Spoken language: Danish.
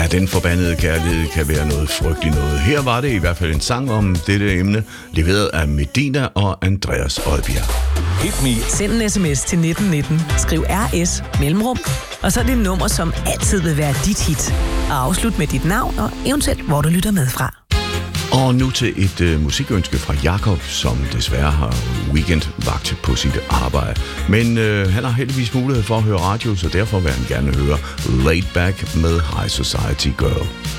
Ja, den forbandede kærlighed kan være noget frygteligt noget. Her var det i hvert fald en sang om dette emne, leveret af Medina og Andreas Oddbjerg. Hit me. Send en sms til 1919. Skriv RS mellemrum, og så er det nummer, som altid vil være dit hit. Og afslut med dit navn og eventuelt, hvor du lytter med fra. Og nu til et musikønske fra Jakob, som desværre har weekendvagt på sit arbejde. Men han har heldigvis mulighed for at høre radio, så derfor vil han gerne høre Laid Back med High Society Girl.